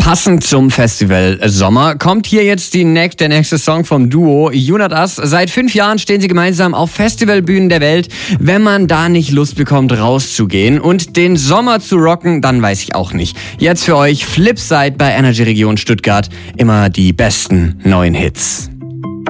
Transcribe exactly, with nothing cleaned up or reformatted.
Passend zum Festival Sommer kommt hier jetzt die Neck, der nächste Song vom Duo Junat As. Seit fünf Jahren stehen sie gemeinsam auf Festivalbühnen der Welt. Wenn man da nicht Lust bekommt, rauszugehen und den Sommer zu rocken, dann weiß ich auch nicht. Jetzt für euch Flipside bei Energy Region Stuttgart. Immer die besten neuen Hits.